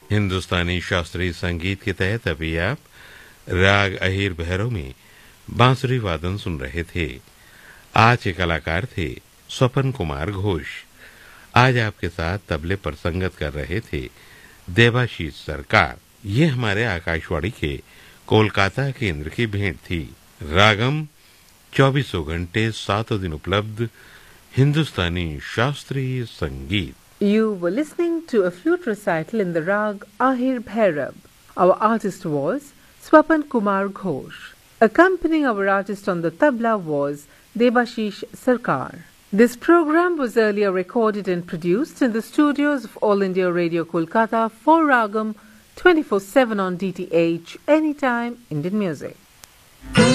हिंदुस्तानी शास्त्रीय संगीत के तहत अभी आप राग अहिर भैरव में बांसुरी वादन सुन रहे थे। आज के कलाकार थे स्वपन कुमार घोष। आज आपके साथ तबले पर संगत कर रहे थे देवाशीष सरकार। ये हमारे आकाशवाणी के कोलकाता केंद्र की भेंट थी। रागम 24 घंटे 7 दिन उपलब्ध हिंदुस्तानी शास्त्रीय संगीत। You were listening to a flute recital in the rag Ahir Bhairab. Our artist was Swapan Kumar Ghosh. Accompanying our artist on the tabla was Debashish Sarkar. This program was earlier recorded and produced in the studios of All India Radio Kolkata for Ragam 24/7 on DTH, anytime Indian music.